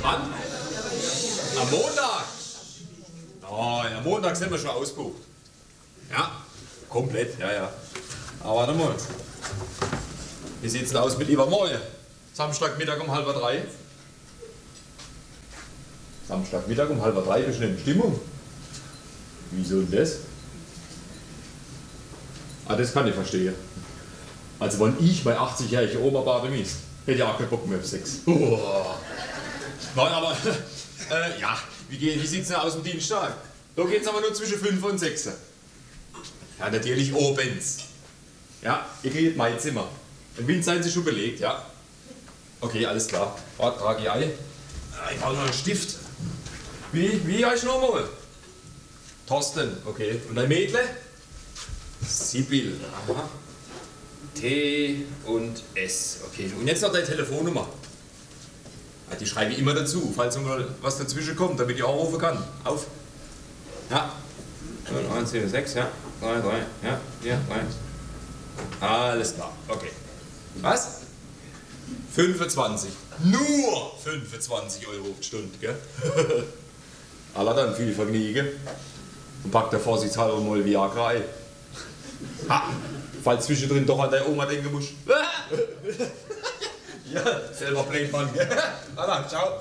Wann? Am Montag. Oh, ja, Montag sind wir schon ausgebucht. Ja, komplett, ja. Aber warte mal. Wie sieht's denn aus mit übermorgen? Samstagmittag um 2:30. Samstagmittag um 2:30 bist du in Stimmung. Wieso denn das? Ah, das kann ich verstehen. Also wenn ich bei 80-jährigen Oma baden müsste, hätte ich auch keinen Bock mehr auf Sex. Oh. Nein, aber, ja, wie sieht's denn aus dem Dienstag? Da geht's aber nur zwischen 5 und 6. Ja, natürlich obens. Ja, ihr kriegt mein Zimmer. Im Wind seien Sie schon belegt, ja? Okay, alles klar. Warte, trage ich ein. Ich brauche noch einen Stift. Wie heißt du nochmal? Thorsten, okay. Und dein Mädle? Sibyl. Aha. T und S. Okay. Und jetzt noch deine Telefonnummer. Ja, die schreibe ich immer dazu, falls was dazwischen kommt, damit ich auch rufen kann. Auf. Ja. 1, 7, 6, ja. 3, 3, ja. 4, 3. Alles klar. Okay. Was? 25. Nur 25 Euro die Stunde, gell? Allah dann viel Vergnügen. Und packt der vorsichtshalber mal Viagra ein. Ha! Falls zwischendrin doch an deine Oma denken musst. Ja, selber Blechmann, gell? Allah, ciao.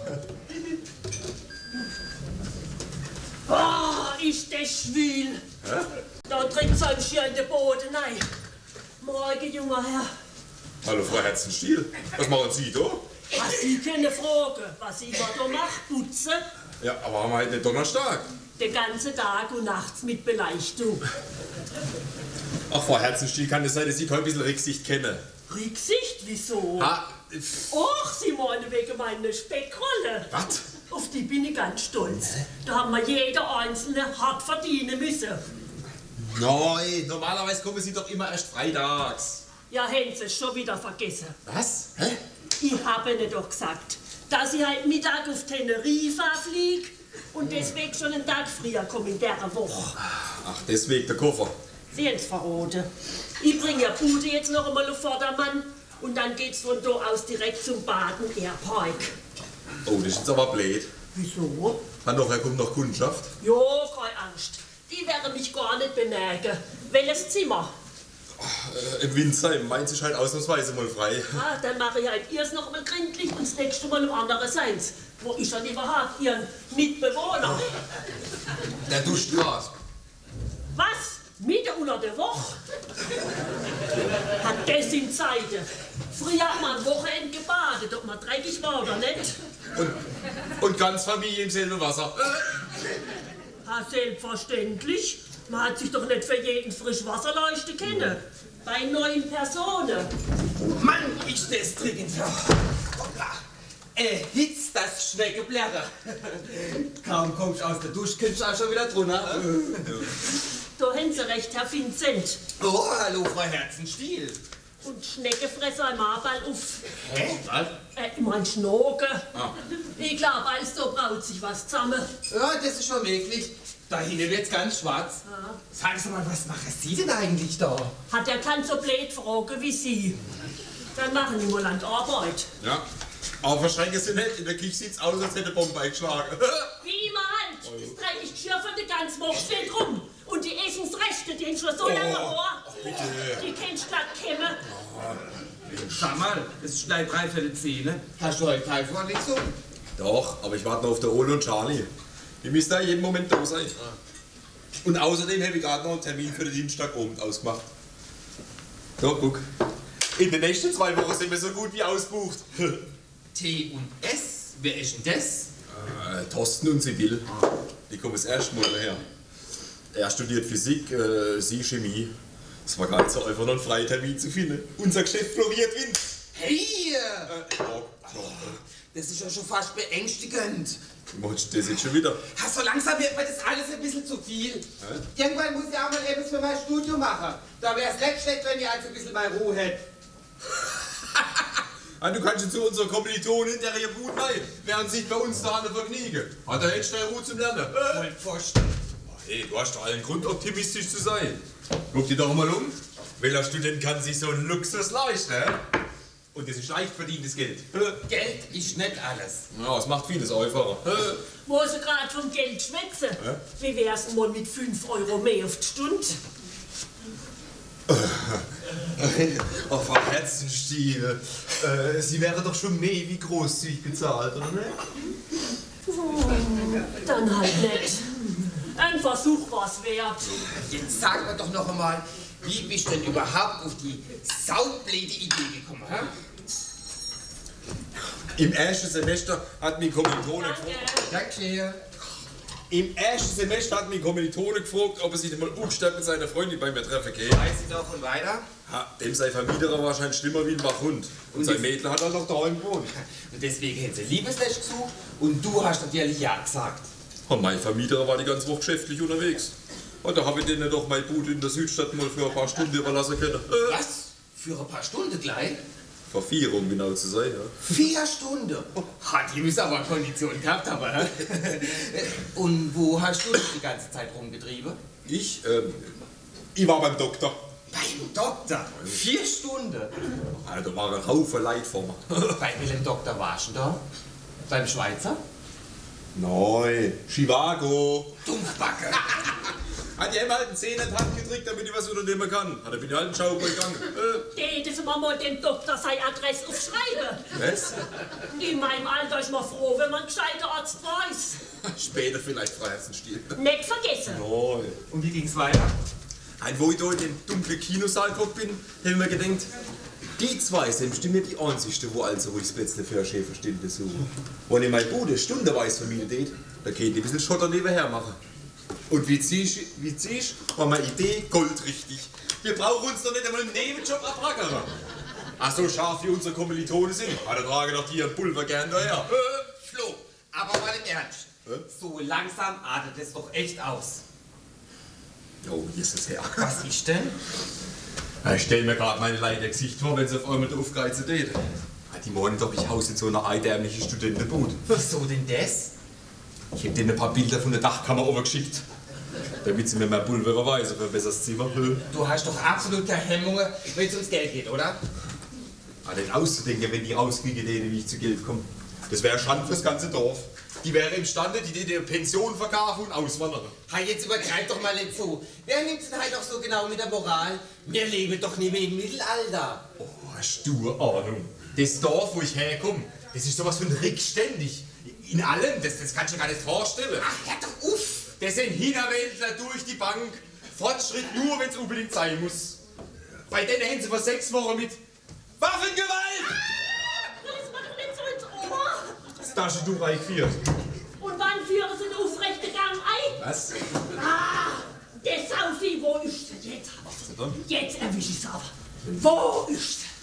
Oh, ist das schwül. Hä? Da trinkt so ein schön den Boden rein. Morgen, junger Herr. Hallo, Frau Herzenstiel. Was machen Sie da? Was Sie können fragen, was ich da mache, putzen. Ja, aber haben wir heute nicht Donnerstag? Den ganzen Tag und nachts mit Beleuchtung. Ach, Frau Herzenstiel, kann es sein, dass ich heute ein bisschen Rücksicht kenne? Rücksicht, wieso? Ah, Och, Sie meinen wegen meiner Speckrolle. was? Auf die bin ich ganz stolz. Da haben wir jeder Einzelne hart verdienen müssen. Nein, normalerweise kommen Sie doch immer erst freitags. Ja, haben Sie es schon wieder vergessen. Was? Hä? Ich habe Ihnen doch gesagt, dass ich heute Mittag auf Teneriffa fliege und deswegen schon einen Tag früher komme in dieser Woche. Ach, deswegen der Koffer. Sie haben es verraten. Ich bringe ja Bude jetzt noch einmal auf Vordermann und dann geht's von da aus direkt zum Baden Airpark. Oh, das ist jetzt aber blöd. Wieso? Nachher kommt noch Kundschaft. Jo, keine Angst. Die werden mich gar nicht bemerken. Welches Zimmer? Im Windsheim, meins ist halt ausnahmsweise mal frei. Ah, dann mache ich halt erst noch mal gründlich und das nächste Mal im anderen Seins. Wo ist dann überhaupt Ihren Mitbewohner? Der duscht gerade. Was? Mitte unter der Woche? Hat das in Zeiten. Früher hat man am Wochenende gebadet, ob man dreckig war oder nicht. Und ganz Familie im selben Wasser. Ah, selbstverständlich. Man hat sich doch nicht für jeden Frischwasserleuchte kennen. Bei 9 Personen. Mann, ist das dringend. Hitz das Schneckeblärre. Kaum kommst du aus der Dusche, kommst du auch schon wieder drunter. Da haben Sie recht, Herr Vincent. Oh, hallo, Frau Herzenstiel. Und Schneckefresser im Aball auf. Hä? Was? Ich mein Schnoke. Ich glaube, alles da braut sich was zusammen. Ja, das ist schon möglich. Da hinten wird's ganz schwarz. Sagen Sie mal, was machen Sie denn eigentlich da? Hat er kein so blöd Frage wie Sie. Dann machen die mal an die Arbeit. Ja. Aber verschränken Sie nicht, in der Küche sieht's aus, als hätte eine Bombe eingeschlagen. Wie immer halt. Das dreckige Geschirr von der ganzen Woche steht rum. Und die Essensrechte, die haben schon so lange Ohr. Die kennst du glatt kämmen. Schau mal, es ist gleich 9:45, ne? Hast du heute kein Vorlesung? Doch, aber ich warte noch auf der Ole und Charlie. Die müssen da jeden Moment da sein. Und außerdem habe ich gerade noch einen Termin für den Dienstagabend ausgemacht. So, guck. In den nächsten 2 Wochen sind wir so gut wie ausbucht. T und S? Wer ist denn das? Thorsten und Sibyl. Die kommen das erste Mal daher. Er studiert Physik, sie Chemie. Es war gar nicht so einfach, noch einen freien Termin zu finden. Unser Geschäft floriert Wind. Hey! Das ist ja schon fast beängstigend. Wie machst du das jetzt schon wieder? So langsam wird mir das alles ein bisschen zu viel. Irgendwann muss ich auch mal etwas für mein Studium machen. Da wäre es nicht schlecht, wenn ich also ein bisschen meine Ruhe hätte. Du kannst jetzt zu unserer Kommilitonin, der hier gut rein, während sich bei uns da vergnügen. Hat er jetzt schnell Ruhe zum Lernen? Vollpfosten. Hey, du hast doch allen Grund, optimistisch zu sein. Guck dir doch mal um. Welcher Student kann sich so einen Luxus leisten? Und das ist leicht verdientes Geld. Geld ist nicht alles. Ja, es macht vieles einfacher. Wo sie gerade vom Geld schwätzen. Wie wär's denn mal mit 5 Euro mehr auf die Stunde? Oh, Frau Herzenstiel, Sie wäre doch schon mehr wie großzügig bezahlt, oder nicht? Dann halt nicht. Ein Versuch war's wert. Jetzt sag mir doch noch einmal, wie bist du denn überhaupt auf die saublöde Idee gekommen, hä? Im ersten Semester hat mein Kommilitone gefragt. Danke. Im ersten Semester hat mein Kommilitone gefragt, ob er sich mal umstatt mit seiner Freundin bei mir treffen kann. Weiß ich doch und weiter. Ha, dem sein Vermieterer wahrscheinlich schlimmer wie ein Wachhund. Und sein Mädel hat halt noch daheim gewohnt. Und deswegen hätte sie Liebeslesch gesucht und du hast natürlich ja gesagt. Und mein Vermieterer war die ganze Woche geschäftlich unterwegs. Und da habe ich denen doch mein Bude in der Südstadt mal für ein paar Stunden überlassen können. Was? Für ein paar Stunden gleich? Vor 4, um genau zu sein, ja. 4 Stunden? Hat die müssen aber Kondition gehabt haben, hä? Und wo hast du dich die ganze Zeit rumgetrieben? Ich war beim Doktor. Beim Doktor? 4 Stunden? Alter, da war ein Haufen Leid vor mir. Bei welchem Doktor warst du da? Beim Schweizer? Nein, Chivago. Dumpfbacke. Hat die einmal einen Zehn in die Hand gedrückt, damit ich was unternehmen kann. Hat er bin ich halt einen Schaukel gegangen. Hättest du mal dem Doktor seine Adresse aufschreiben. Was? In meinem Alter ist man froh, wenn man einen gescheiten Arzt weiß. Später vielleicht Frau Herzenstiel. Nicht vergessen. Nein. Und wie ging's weiter? Wo ich da in den dunklen Kinosaal gekommen bin, habe ich mir gedacht, die zwei sind bestimmt die einzigsten, wo also wo ich das Plätzle für eine Schäferstinde suche. Wenn ich meine Bude stundenweise vermietet hätte, dann könnte ich ein bisschen Schotter nebenher machen. Und wie ziehst war meine Idee goldrichtig. Wir brauchen uns doch nicht einmal einen Nebenjob abrackern. Ach so scharf wie unsere Kommilitonen sind, da tragen doch die ihren Pulver gern daher. Flo, aber mal im Ernst. So langsam artet es doch echt aus. Oh, hier ist es her. Was ist denn? Ich stell mir gerade meine Leute Gesicht vor, wenn sie auf einmal aufgreifen geht. Die meinen doch, ich hause in so einer eidärmlichen Studentenbude. Wieso denn das? Ich hab denen ein paar Bilder von der Dachkammer overgeschickt, damit sie mir mein Pulver überweisen für ein besseres Zimmer. Du hast doch absolut keine Hemmungen, wenn es ums Geld geht, oder? Nicht auszudenken, wenn die rauskriegen, denen, wie ich zu Geld komme. Das wäre Schande fürs ganze Dorf. Die wäre imstande, die Pension verkaufen und auswandern. Ha, jetzt übertreib doch mal nicht so. Wer nimmt's denn halt auch so genau mit der Moral? Wir leben doch nicht mehr im Mittelalter. Oh, hast du eine Ahnung? Das Dorf, wo ich herkomme, das ist sowas von rückständig. In allem, das kannst du dir gar nicht vorstellen. Ach, hör doch auf! Das sind Hinterwäldler durch die Bank. Fortschritt nur, wenn es unbedingt sein muss. Bei denen hätten sie vor 6 Wochen mit Waffengewalt! Lass mal doch nicht so ins Ohr. Das Taschentuch eingeführt. Und wann führen sie den aufrechten Gang ein? Was? Ah, der Saufi, wo ist sie jetzt? Was denn dann? Jetzt erwisch ich sie aber. Wo ist sie?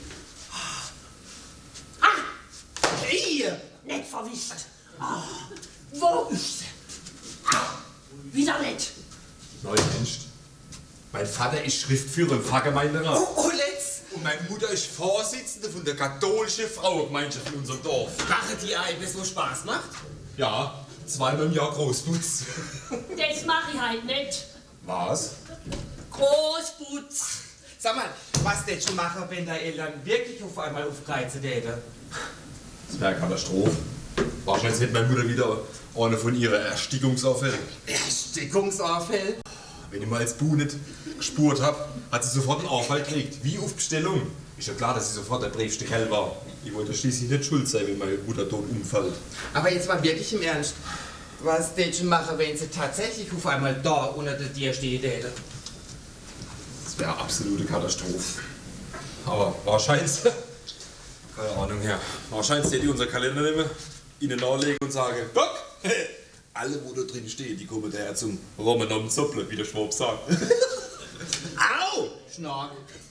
Ah, Hier! nicht verwischt. Ah, wo ist sie? Ah, wieder nicht. Nein, Mensch. Mein Vater ist Schriftführer im Pfarrgemeinderat. Oh, Letz! Und meine Mutter ist Vorsitzende von der katholischen Frauengemeinschaft in unserem Dorf. Machen die Eibe so Spaß macht? Ja, 2-mal im Jahr Großputz. Das mache ich halt nicht. Was? Großputz. Sag mal, was denn schon machen, wenn deine Eltern wirklich auf einmal aufgreifen täten? Das wäre eine Katastrophe. Wahrscheinlich hätte meine Mutter wieder eine von ihren Erstickungsanfällen. Erstickungsanfall? Wenn ich mal als Bu nicht gespurt habe, hat sie sofort einen Anfall gekriegt. Wie auf Bestellung. Ist ja klar, dass sie sofort der brävste Kerl war. Ich wollte schließlich nicht schuld sein, wenn meine Mutter tot umfällt. Aber jetzt mal wirklich im Ernst. Was denn schon machen, wenn sie tatsächlich auf einmal da unter dir stehen täte? Das wäre eine absolute Katastrophe. Aber wahrscheinlich, keine Ahnung her, wahrscheinlich hätte ich unser Kalender nehmen, ihnen nachlegen und sagen, Doc, alle, wo da drin stehen, die kommen daher zum Romanom Zopple, wie der Schwab sagt. Au! Schnork.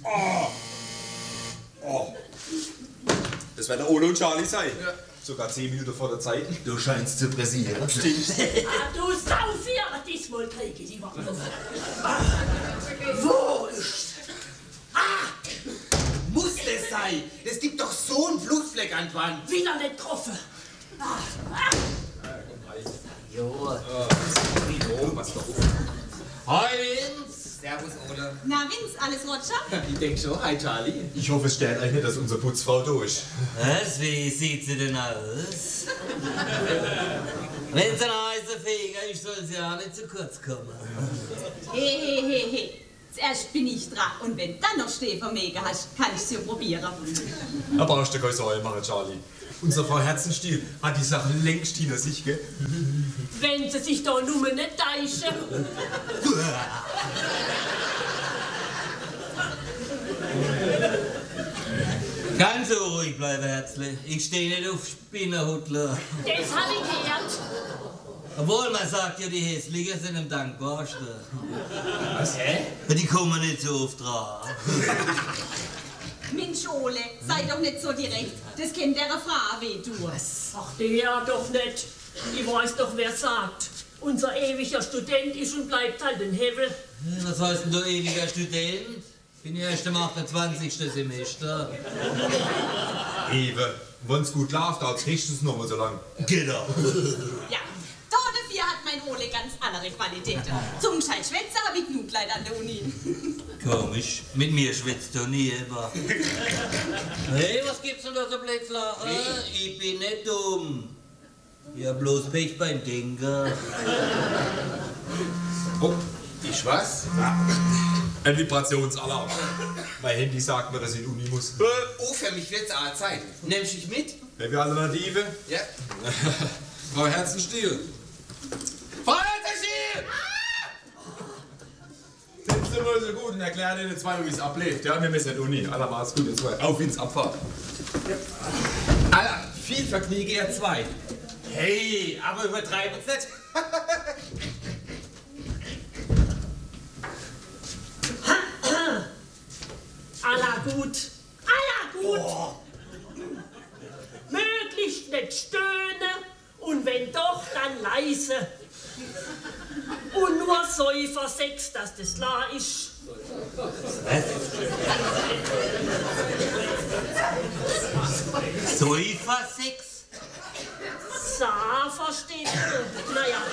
Oh. Das werden Ole und Charlie sein. Ja. Sogar 10 Minuten vor der Zeit. Du scheinst zu pressieren. Stimmt. Ah, du Saufi, aber diesmal kriege ich die Woche. Wo ist sie? Ah, Muss das sein? Es gibt doch so einen Blutfleck an der Wand. wieder nicht getroffen. Ah, ah. Jo. Was da oben? 1, Servus, Ole. Na, Vince, alles Roger? Ich denk schon. Hi, Charlie. Ich hoffe, es stört euch nicht, dass unsere Putzfrau da ist. Was? Wie sieht sie denn aus? Wenn sie ein heißer Feger ist, soll sie auch nicht zu kurz kommen. Hey. Zuerst bin ich dran. Und wenn dann noch Stehvermäge hast, kann ich sie probieren. Da brauchst du keine Sorge machen, Charlie. Unsere Frau Herzenstiel hat die Sache längst hinter sich, gell? Wenn sie sich da nur nicht täuschen. Ganz so ruhig bleiben, Herzle. Ich stehe nicht auf Spinnerhutler. Das habe ich gehört. Obwohl, man sagt ja, die Hässlichen sind am dankbarsten. Was, hä? Die kommen nicht so oft dran. Mensch, Ole, sei doch nicht so direkt. Das kennt der Frau weh, du. Ach, der doch nicht. Ich weiß doch, wer sagt. Unser ewiger Student ist und bleibt halt ein Hevel. Was heißt denn du ewiger Student? Bin ja erst im 28. Semester. Ewe, wenn's gut läuft, dauert's höchstens noch mal so lang. Genau. Ja, da dafür hat mein Ole ganz andere Qualitäten. Zum gescheit Schwätzer habe ich genug Leid an der Uni. Komisch, mit mir schwitzt du nie immer. Hey, was gibt's denn da so Blödslachen? Ich bin nicht dumm. Ich hab bloß Pech beim Denken. Oh, ich was? Ein Vibrationsalarm. Mein Handy sagt mir, dass ich in die Uni muss. Oh, für mich wird's auch Zeit. Nimmst du dich mit? Welche Alternative? Ja. Frau Herzenstiel. Frau Herzenstiel! Sind Sie wohl so gut und erklären Ihnen zweimal, wie es abläuft. Ja, wir müssen in die Uni. Aller macht's gut, jetzt auf ins Abfahrt. Alla, viel Vergnügen, ihr zwei. Hey, aber übertreiben's nicht. Aller gut. Aller gut. Oh. Möglichst nicht stöhnen und wenn doch, dann leise. Und nur Säufersex, dass das klar ist. Säufersex? Sa, versteht du? Naja.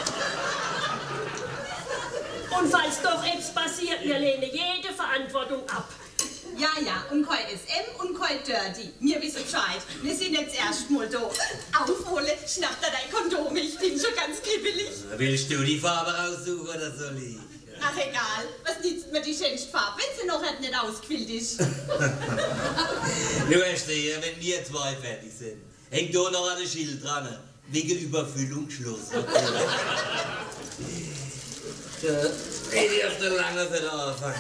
Und falls doch etwas passiert, wir lehnen jede Verantwortung ab. Ja, und kein SM und kein Dirty. Mir wissen Bescheid. Wir sind jetzt erst mal da. Auf, Ole, schnapp da dein Kondom, ich bin schon ganz kribbelig. Willst du die Farbe raussuchen oder soll ich? Ach egal, was nützt mir die schönste Farbe, wenn sie noch nicht ausgefüllt ist? Du verstehst, wenn wir zwei fertig sind, hängt da noch ein Schild dran. Wegen Überfüllung Schluss. Rede ich auf der langen Seite anfangen.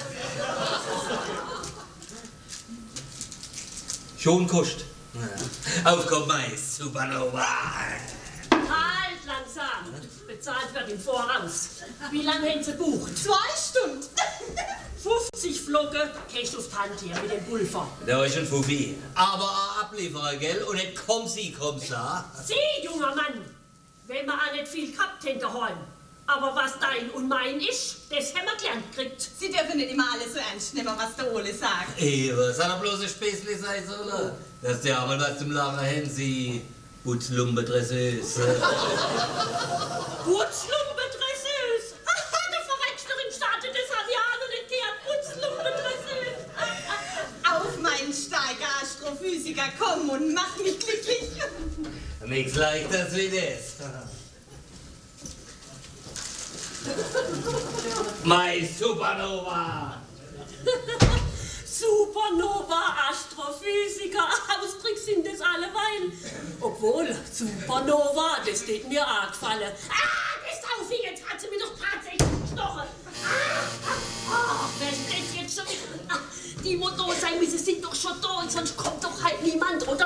Schon kostet. Ja. Aufkommen, Mais, Supernova. Halt langsam. Bezahlt wird im Voraus. Wie lange haben Sie bucht? 2 Stunden. 50 Flocken, Cash auf die Hand hier mit dem Pulver. Da ist schon Fuffi. Aber auch abliefern, gell? Und nicht komm sie, Sie, junger Mann, wenn wir auch nicht viel gehabt haben daheim. Aber was dein und mein ist, das haben wir gelernt gekriegt. Sie dürfen nicht immer alles so ernst nehmen, was der Ole sagt. Ey, was hat er bloß ein Späßli sein sollen? Dass der einmal was zum Lachen haben, sie Putzlumpendresseuse. Putzlumpendresseuse? Haha, du verreckst doch im Staate des Aviano nicht gern Putzlumpendresseuse. Auf meinen starken Astrophysiker, komm und mach mich glücklich. Nichts leichteres wie das. My Supernova! Supernova, Astrophysiker, Austricks sind das alleweil. Obwohl, Supernova, das steht mir auch gefallen. Das auf, jetzt hat sie mir doch tatsächlich gestochen. Wer ist das jetzt schon wieder? Die muss da sein, sie sind doch schon da und sonst kommt doch halt niemand, oder?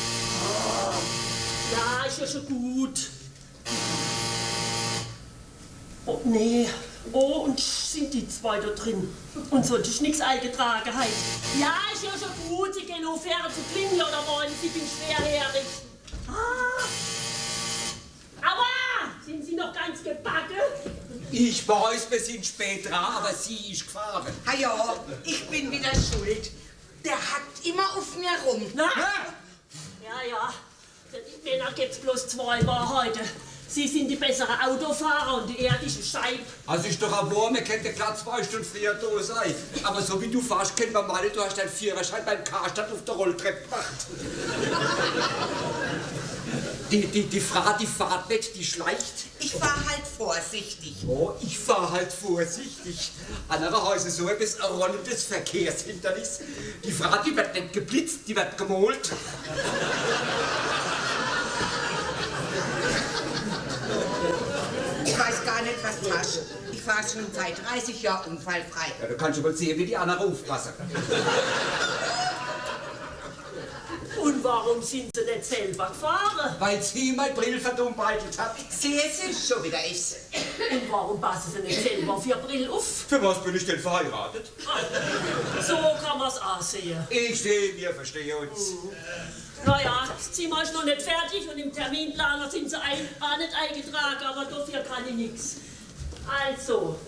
Ja, ist ja schon gut. Oh, nee. Oh, und sind die zwei da drin? Und sollte ich nichts eingetragen haben? Ja, ist ja schon gut, Sie gehen auf Fähre zu klingeln oder wollen Sie den schwer herrichten? Aber sind Sie noch ganz gebacken? Ich bei euch bisschen spät dran, aber sie ist gefahren. Ah ja, ich bin wieder schuld. Der hackt immer auf mir rum. Na? Ja. Die Männer gibt's bloß 2 Mal heute. Sie sind die bessere Autofahrer und die erdische Scheib. Also ist doch ein Wurm, man kennt den Platz 2 Stunden früher da sein. Aber so wie du fährst, kennt man mal, du hast deinen Führerschein beim Karstadt auf der Rolltreppe gemacht. Die Frau, die fährt nicht, die schleicht. Ich fahr halt vorsichtig. Oh, ich fahr halt vorsichtig. Andere Häuser so etwas ein rollendes Verkehrshindernis. Die Frau, die wird nicht geblitzt, die wird gemalt. Ich weiß gar nicht, was du hast. Ich fahre schon seit 30 Jahren unfallfrei. Ja, du kannst mal sehen, wie die anderen aufpassen. Und warum sind Sie nicht selber gefahren? Weil sie mein Brill verdummbeitelt hat. Sehe es schon wieder ist. Und warum passen Sie nicht selber auf Ihr Brill auf? Für was bin ich denn verheiratet? So kann man es auch sehen. Ich sehe, wir verstehen uns. Naja, das Zimmer ist noch nicht fertig und im Terminplaner sind Sie auch nicht eingetragen, aber dafür kann ich nichts. Also,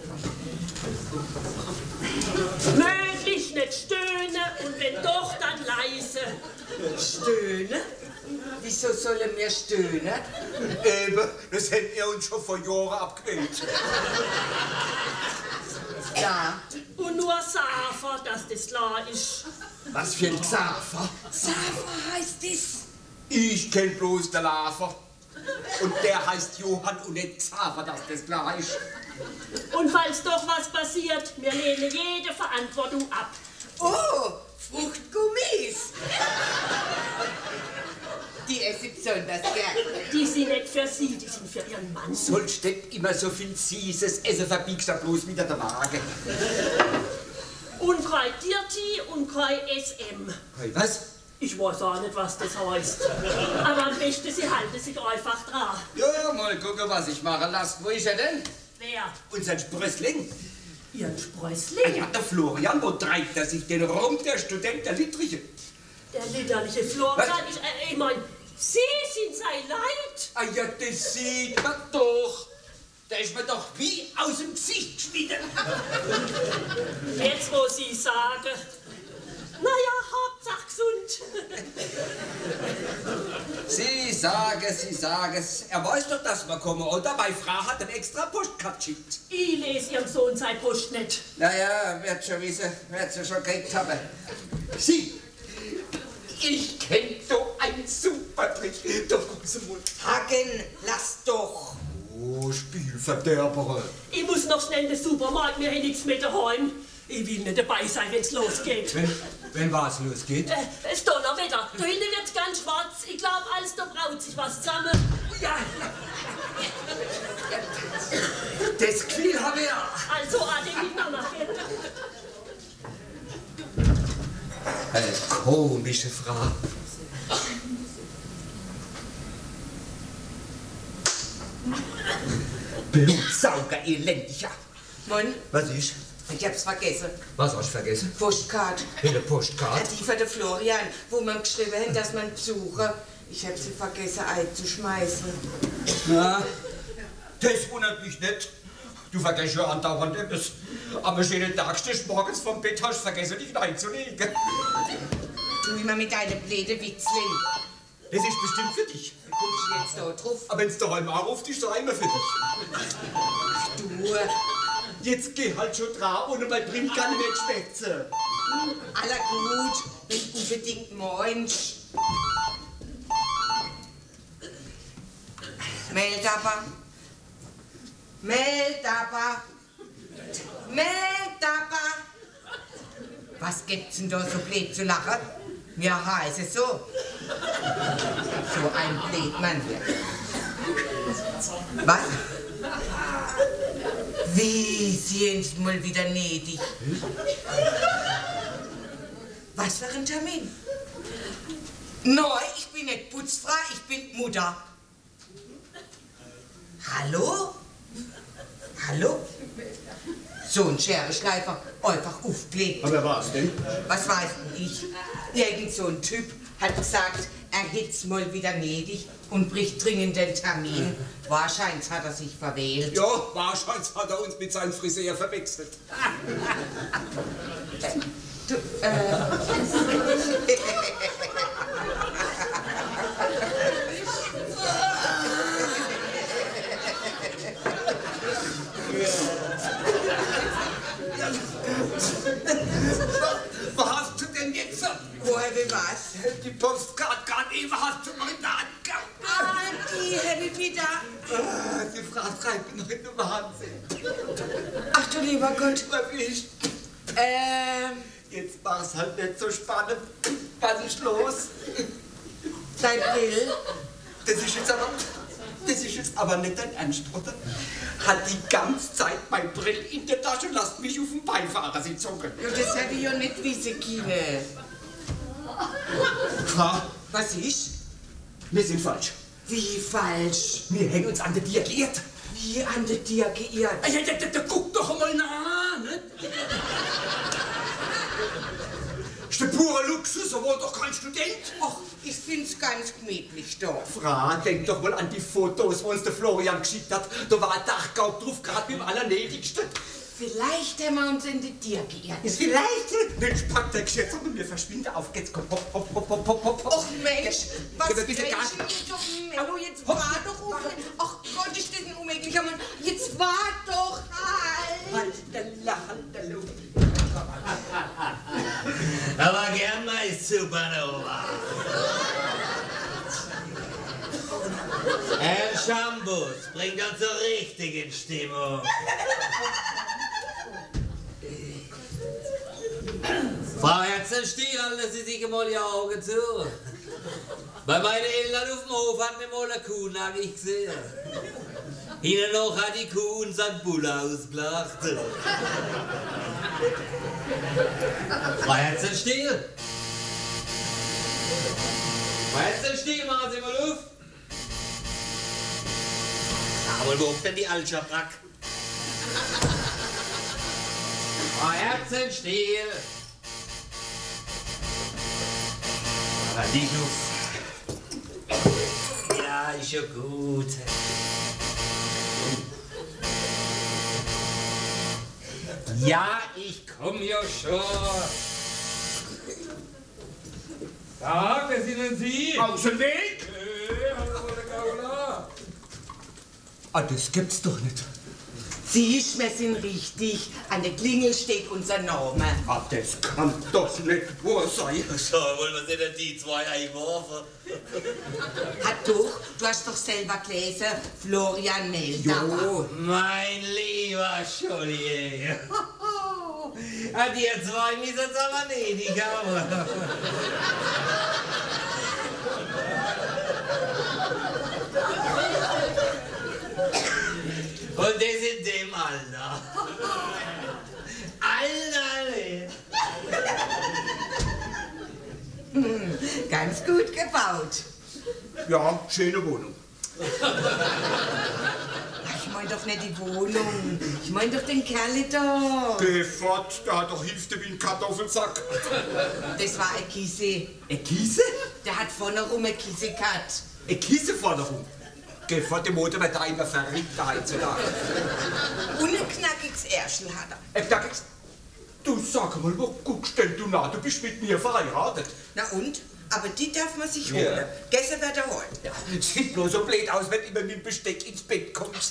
möglichst nicht stöhnen und wenn doch, dann leise. Stöhnen? Wieso sollen wir stöhnen? Eben, das hätten wir uns schon vor Jahren abgewählt. Ja. Und nur Safer, dass das klar ist. Was für ein Xaver? Safa heißt es. Ich kenn bloß den Lafer. Und der heißt Johann und nicht Xaver, dass das klar ist. Und falls doch was passiert, wir lehnen jede Verantwortung ab. Oh, Fruchtgummis. Die esse ich besonders gerne. Die sind nicht für Sie, die sind für Ihren Mann. Sollst nicht immer so viel süßes Essen, verbiegst du bloß wieder der Waage. Und kein Dirty und kein SM. Hey, was? Ich weiß auch nicht, was das heißt. Aber am besten, Sie halten sich einfach dran. Ja, mal gucken, was ich machen lasse. Wo ist er denn? Wer? Unser Sprössling. Ihren Ah Sprössling? ja, der Florian, wo treibt er sich den rum, der Student der Littriche? Der liederliche Florian, ich mein, Sie sind sein Leid. Ah ja, das sieht man doch. Der ist mir doch wie aus dem Gesicht geschnitten. Jetzt, wo Sie sagen, naja, Hauptsache gesund. Sie sagen es. Er weiß doch, dass wir kommen, oder? Meine Frau hat einen extra Postkarte geschickt. Ich lese Ihrem Sohn seine Post nicht. Naja, wird schon wissen, wird sie schon gekriegt haben. Sie, ich kenn doch einen super Trick. Doch, komm Sie mal. Hagen, lass doch. Oh, Spielverderber. Ich muss noch schnell in den Supermarkt, mir nichts mehr daheim. Ich will nicht dabei sein, wenn's losgeht. Wenn was losgeht? Es ist Donnerwetter. Da hinten wird's ganz schwarz. Ich glaube, alles da braut sich was zusammen. Ja. Das Gefühl habe ich auch. Also, Ade miteinander. Eine komische Frau. Blutsauger, elendiger. Mann, Was ist? ich hab's vergessen. Was hast du vergessen? Postkarte. Eine Postkarte? Die von der Florian, wo man geschrieben hat, dass man besuche. Ich hab sie vergessen einzuschmeißen. Na, das wundert mich nicht. Du vergisst ja andauernd etwas. Am schönen Tag stehst du morgens vom Bett, hast vergessen, dich reinzulegen. Du immer mit deinem blöden Witzling. Das ist bestimmt für dich. Guckst du jetzt da drauf? Aber wenn's daheim anruft, ist es immer für dich. Du, Jetzt geh halt schon dran, ohne mein Brill kann ich nicht schwätzen. aller gut, wenn du unbedingt meinst. Meldaba. Meldaba. Meldaba. Was gibt's denn da so blöd zu lachen? Ja, heißt es so. So ein Blödmann. Was? Wie sind mal wieder gnädig? Was für ein Termin? Nein, ich bin nicht Putzfrau, ich bin Mutter. Hallo? Hallo? So ein Scherenschleifer, einfach aufgelegt. Aber was denn? Was weiß denn ich? Irgend so ein Typ hat gesagt, er hätt's mal wieder gnädig und bricht dringend den Termin. Wahrscheinlich hat er sich verwählt. Ja, wahrscheinlich hat er uns mit seinem Friseur verwechselt. Du, Herr Peter. Die Frau treibt mich noch in den Wahnsinn. Ach du lieber Gott. Erwischt. Jetzt war's halt nicht so spannend. Was ist los? Dein Brill? Das ist jetzt aber nicht dein Ernst, oder? Hat die ganze Zeit mein Brill in der Tasche und lasst mich auf dem Beifahrersitz hocken. Ja, das hätte ich ja nicht wissen können. Frau, Was ist? wir sind falsch. Wie falsch? Wir hängen uns an der Dir geirrt. Wie an der dir geirrt? Ja, guck doch mal nach, ne? Ist der pure Luxus, obwohl doch kein Student. Ach, ich find's ganz gemütlich da. Frau, denk doch mal an die Fotos, wo uns der Florian geschickt hat. Da war ein Dachgaub drauf, gerade mit dem Allernädigsten. Vielleicht haben wir uns in die Tier geirrt. Vielleicht. Mensch, pack der Geschäft und wir verschwinden. Auf geht's, komm, hopp, hopp, hopp, hopp, hopp, hopp. Ach Mensch, was Gib ein bisschen Mensch, Gas. Mello, jetzt war doch auf. Ach Gott, ist das ein unmöglicher Mann. Jetzt war doch halt. Hallo. Aber gern mal Supernova. Herr Schambus bringt uns so richtig in Stimmung. Frau Herzenstiel, halten Sie sich mal die Augen zu. Bei meinen Eltern auf dem Hof hat mir mal eine Kuh nackig gesehen. Hinten noch hat die Kuh unseren Bulle ausgelacht. Frau Herzenstiel! Frau Herzenstiel, machen Sie mal auf! Aber wo ist denn die Altschabrack? Frau Herzenstiel! Aber die Luft. Ja, ist schon gut. Ja, ich komm ja schon. Ja, wer sind denn Sie? Aus dem Weg! Hallo, der Gaula. Ah, das gibt's doch nicht. Siehst, wir sind richtig. An der Klingel steht unser Name. Ah, das kann doch nicht wahr sein. So, wollen wir denn die zwei einwerfen? Hat doch, du hast doch selber gelesen, Florian Meldauer. Mein lieber Scholli. Ah, die zwei müssen es aber nicht haben. Und das in dem Alter. Alter! Ganz gut gebaut. Ja, schöne Wohnung. Ich mein doch nicht die Wohnung. Ich mein doch den Kerl da. Geh fort, der hat doch Hälfte wie ein Kartoffelsack. Das war ein Kiese. Eine Kiese? Der hat vorne rum eine Kiese gehabt. Eine Kiese vorne rum. Geh fort, die Motor wird da immer verrückt heutzutage. Und ein knackiges Ärschel hat er. Knackiges. Du sag mal, wo guckst denn du nach? Du bist mit mir verheiratet. Na und? Aber die darf man sich holen. Ja. Gestern wird er holen. Ja, sieht bloß so blöd aus, wenn du immer mit dem Besteck ins Bett kommst.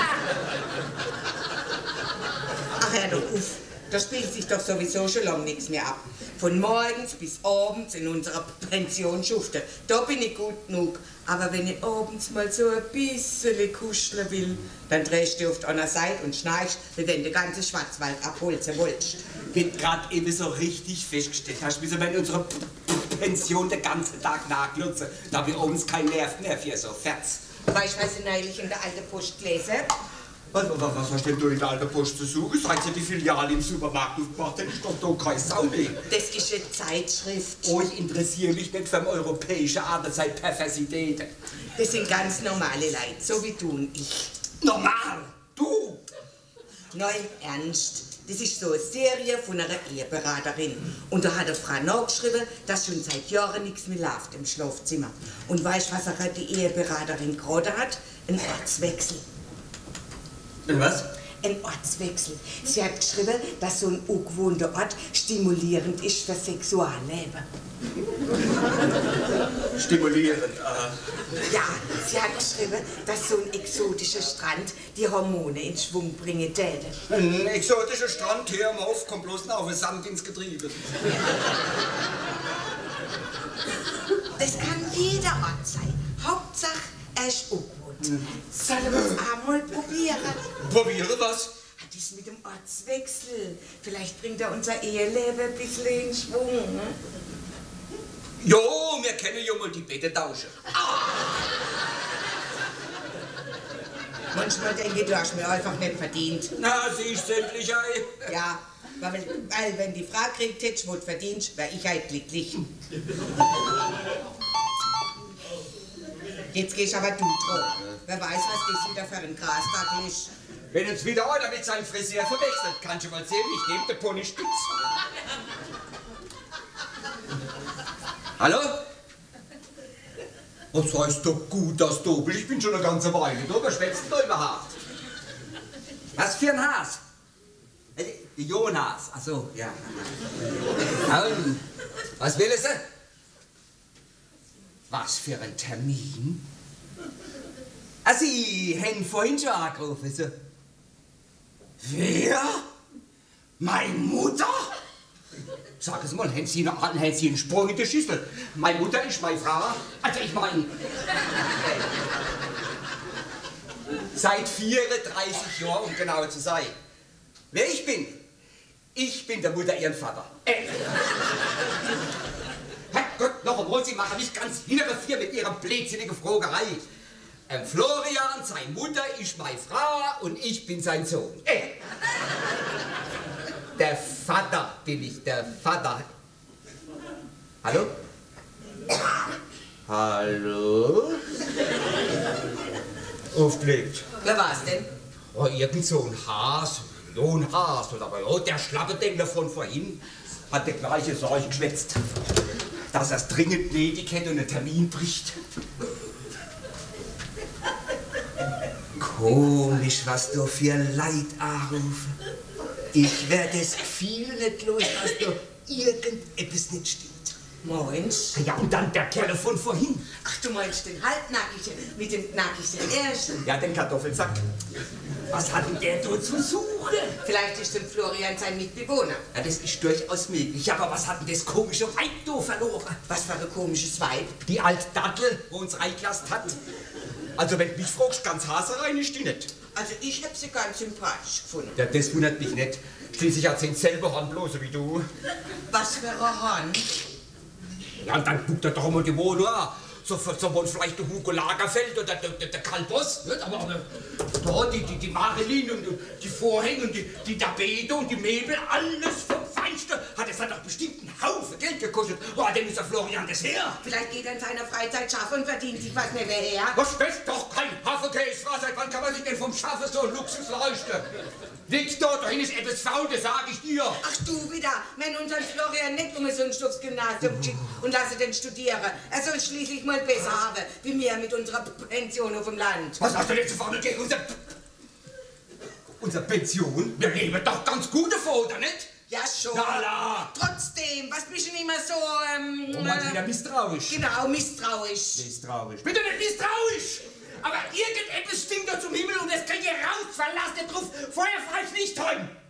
Ach, hör doch auf. Da spielt sich doch sowieso schon lange nichts mehr ab. Von morgens bis abends in unserer Pension schufte. Da bin ich gut genug. Aber wenn ich abends mal so ein bisschen kuscheln will, dann drehst du auf die andere Seite und schnarchst, wie wenn du ganze Schwarzwald abholzen wolltest. Wenn du gerade eben so richtig festgestellt hast, wie so wenn unsere Pension den ganzen Tag nachglutzen, da wir uns kein Nerv mehr für so Ferz. Weißt du, was ich neulich in der alten Post gelesen habe? Was hast denn du in der alten Post zu suchen? Seit sie die Filiale im Supermarkt aufgemacht haben, ist doch da kein Sau mehr. Das ist eine Zeitschrift. Oh, ich interessiere mich nicht für europäische Arbeitszeitperversitäten. Das sind ganz normale Leute, so wie du und ich. Normal! Du! Nein, im Ernst. Das ist so eine Serie von einer Eheberaterin. Und da hat eine Frau nachgeschrieben, dass schon seit Jahren nichts mehr läuft im Schlafzimmer. Und weißt du, was auch die Eheberaterin gerade hat? Ein Ortswechsel. Und was? Ein Ortswechsel. Sie hat geschrieben, dass so ein ungewohnter Ort stimulierend ist für Sexualleben. Stimulierend, Ja, sie hat geschrieben, dass so ein exotischer Strand die Hormone in Schwung bringen täte. Ein exotischer Strand hier am Hof kommt bloß noch auf den Sand ins Getriebe. Das kann jeder Ort sein. Hauptsache, er ist ungewohnt. Sollen wir es einmal probieren? Probiere was? Das mit dem Ortswechsel. Vielleicht bringt er unser Eheleben ein bisschen in Schwung. Ne? Jo, wir können ja mal die Bette tauschen. Manchmal denke ich, du hast mir einfach nicht verdient. Na, siehst du endlich ein. Ja, weil wenn die Frau kriegt, hättest du was verdient, wäre ich halt glücklich. Jetzt gehst aber du dran. Wer weiß, was das wieder für ein Grastag ist. Wenn uns wieder einer mit seinem Friseur verwechselt, kannst du mal sehen, ich gebe den Pony spitz. Hallo? Was heißt doch gut, das Dobel? Ich bin schon eine ganze Weile da, wer schwätzt denn da überhaupt? Was für ein Has? Jonas, ach so, ja. Und, was will sie? Was für ein Termin? Ah, Sie haben vorhin schon angerufen, so. Wer? Meine Mutter? Sag es mal, haben Sie einen Sprung in die Schüssel? Meine Mutter ist meine Frau. Also ich meine... Seit 34 Jahren, um genau zu sein. Wer ich bin? Ich bin der Mutter ihren Vater. Herrgott, noch einmal, Sie machen nicht ganz hinterher mit Ihrer blödsinnigen Frogerei. Florian, seine Mutter, ist meine Frau und ich bin sein Sohn. Der Vater bin ich, der Vater. Hallo? Hallo? Aufgelegt. Wer war's denn? Oh, irgend so ein Has, ein Has oder oh, der Schlappendengler von vorhin hat der gleiche Sorge geschwätzt, dass er es dringend nötig hätte und einen Termin bricht. Komisch, was du für Leid anrufen. Ich werde das Gefühl nicht los, dass du irgendetwas nicht stimmt. Moins? Ja, und dann der Kerl von vorhin. Ach, du meinst den Halbnackigen mit dem nackigsten Ersten? Ja, den Kartoffelsack. Was hat denn der da zu suchen? Vielleicht ist dem Florian sein Mitbewohner. Ja, das ist durchaus möglich. Aber was hat denn das komische Weib da verloren? Was für ein komisches Weib? Die Altdattel, wo uns reingelassen hat. Also wenn du mich fragst, ganz haserein ist die nicht. Also ich hab sie ganz sympathisch gefunden. Ja, das wundert mich nicht. Schließlich hat sie selber Hand bloß wie du. Was für eine Hand? Ja, und dann guckt er doch mal die Wohnung an. So wohl vielleicht der Hugo Lagerfeld oder der Karl Boss. Nicht? Aber da die Marilyn und die Vorhänge und die Tapete und die Möbel, alles vom Feinsten. Das hat doch bestimmt einen Haufen Geld gekostet. Oh, dem ist der Florian das her. Vielleicht geht er in seiner Freizeit schaffen und verdient sich was nicht mehr her. Was schmeckt doch kein Hafenkäse? Seit wann kann man sich denn vom Schaffen so einen Luxus leisten? Victor, dahin ist etwas faul, das sag ich dir. Ach du wieder, wenn unseren Florian nicht um so ein Stufsgymnasium schickt und lasse den studieren. Er soll schließlich mal besser haben, wie wir mit unserer Pension auf dem Land. Was hast du denn zu fahren gegen unsere Pension? Wir leben doch ganz gut davon, oder nicht? Ja, schon. Lala. Trotzdem, was bist du denn immer so, Roman wieder misstrauisch. Genau, misstrauisch. Misstrauisch. Bitte nicht misstrauisch! Aber irgendetwas stinkt da zum Himmel und das kriegt ihr raus, verlasst nicht drauf. Vorher fahre ich nicht heim.